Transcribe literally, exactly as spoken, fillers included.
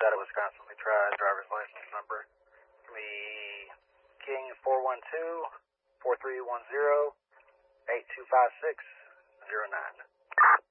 Data, Wisconsin. Let me try driver's license number. Give me King four one two, four three one zero, eight two five six, zero nine.